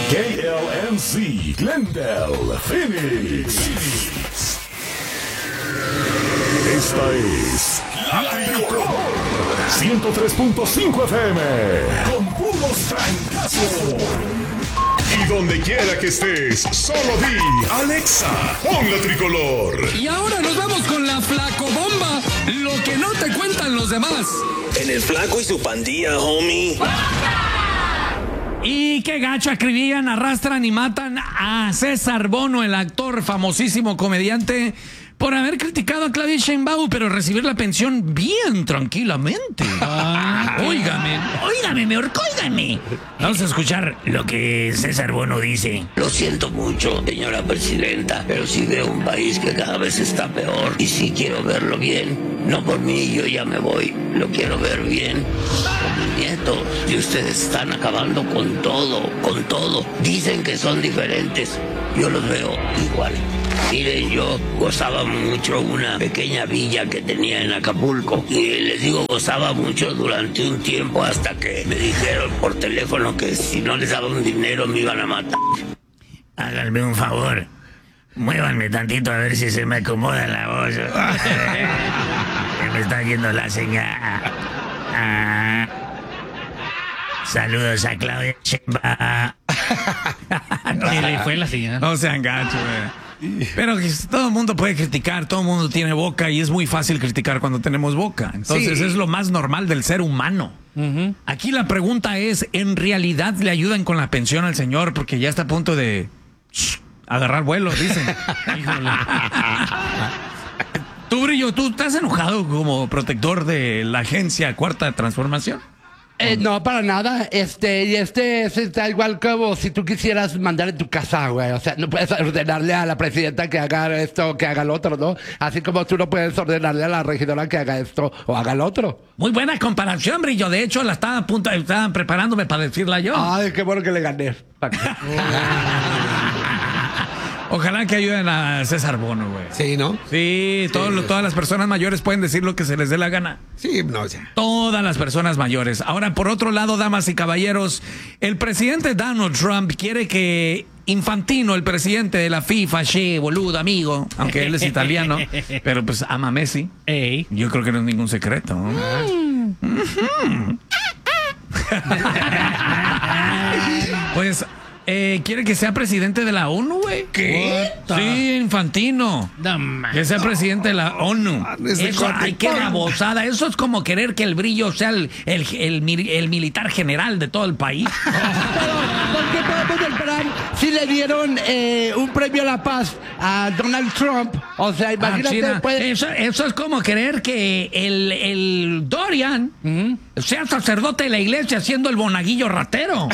KLNC, Glendale, Phoenix. Esta es La Tricolor 103.5 FM con puros trancazos. Y donde quiera que estés, solo di Alexa, pon La Tricolor. Y ahora nos vamos con la Flacobomba, lo que no te cuentan los demás. En el Flaco y su pandilla, homie. Y qué gacho acribillan, arrastran y matan a César Bono, el actor famosísimo comediante, por haber criticado a Claudia Sheinbaum, pero recibir la pensión bien tranquilamente. Óigame, mejor, óigame. Vamos a escuchar lo que César Bono dice. Lo siento mucho, señora presidenta, pero si veo un país que cada vez está peor y si quiero verlo bien, no por mí, yo ya me voy, lo quiero ver bien. Con mis nietos, y ustedes están acabando con todo, con todo. Dicen que son diferentes, yo los veo igual. Miren, yo gozaba mucho una pequeña villa que tenía en Acapulco. Y les digo, gozaba mucho durante un tiempo hasta que me dijeron por teléfono que si no les daba un dinero me iban a matar. Háganme un favor, muévanme tantito a ver si se me acomoda la voz. Me está yendo la señal. Saludos a Claudia Sheinbaum. Se le fue la señal. No sean gachos, Pero todo el mundo puede criticar, todo el mundo tiene boca y es muy fácil criticar cuando tenemos boca. Entonces es lo más normal del ser humano. Aquí la pregunta es, ¿en realidad le ayudan con la pensión al señor? Porque ya está a punto de agarrar vuelo, dicen. Híjole. Tú, Brillo, ¿tú estás enojado como protector de la agencia Cuarta Transformación? No, para nada. Está igual como si tú quisieras mandar en tu casa, güey. O sea, no puedes ordenarle a la presidenta que haga esto, que haga lo otro, ¿no? Así como tú no puedes ordenarle a la regidora que haga esto o haga lo otro. Muy buena comparación, Brillo. De hecho, estaban preparándome para decirla yo. Ay, qué bueno que le gané. Ojalá que ayuden a César Bono, güey. Sí, ¿no? Sí, todas las personas mayores pueden decir lo que se les dé la gana. Sí, no, ya. Todas las personas mayores. Ahora, por otro lado, damas y caballeros, el presidente Donald Trump quiere que Infantino, el presidente de la FIFA, boludo, amigo, aunque él es italiano, pero pues ama a Messi. Ey. Yo creo que no es ningún secreto, ¿no? Pues quiere que sea presidente de la ONU, güey. ¿Qué? Sí, Infantino. Que sea presidente de la ONU. Eso, ay, qué babosada. Eso es como querer que el Brillo sea el militar general de todo el país. ¿Por qué podemos esperar si le dieron un premio a la paz a Donald Trump? O sea, imagínate, Eso es como querer que el Dorian sea sacerdote de la iglesia siendo el monaguillo ratero.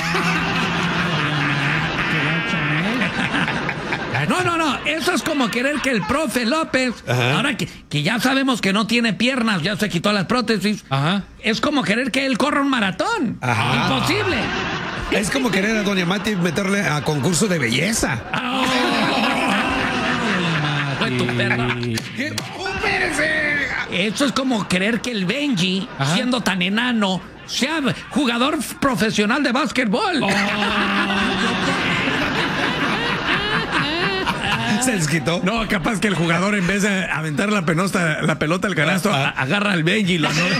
No, eso es como querer que el profe López, ahora que ya sabemos que no tiene piernas, ya se quitó las prótesis, es como querer que él corra un maratón. Imposible. Es como querer a Doña Mati meterle a concurso de belleza. Fue tu perra. Eso es como querer que el Benji, siendo tan enano, sea jugador profesional de básquetbol. Se desquitó. No, capaz que el jugador en vez de aventar la pelota al canasto, agarra al Benji y lo anota.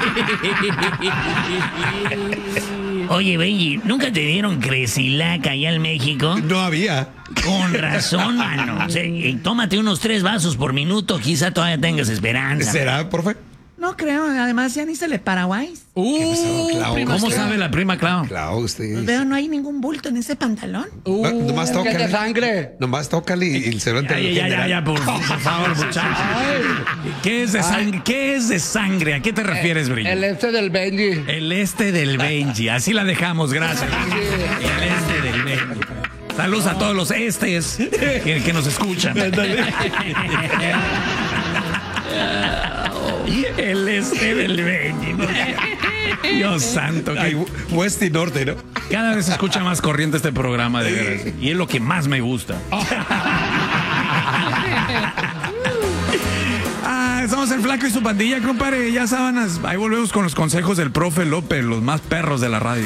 Oye, Benji, ¿nunca te dieron Cresilac allá en México? No había. Con razón, mano. Tómate unos 3 vasos por minuto, quizá todavía tengas esperanza. ¿Será, profe? No creo, además ya ni se le Paraguay. ¿Cómo sabe la prima Clau? Clau, usted. Veo, no hay ningún bulto en ese pantalón. Nomás es que es de tócale. sangre. Nomás tócale y se lo entra. Ya, por favor, muchachos. ¿Qué es de sangre? ¿Qué es de sangre? ¿A qué te refieres, Brillo? El del Benji. El del Benji. Así la dejamos, gracias. El del Benji. Saludos a todos los estes que nos escuchan. El del Benji. ¿No? Dios santo. Ay, West y Norte, ¿no? Cada vez se escucha más corriente este programa, de veras. Y es lo que más me gusta. Somos el Flaco y su pandilla, compadre. Ya sábanas. Ahí volvemos con los consejos del profe López, los más perros de la radio.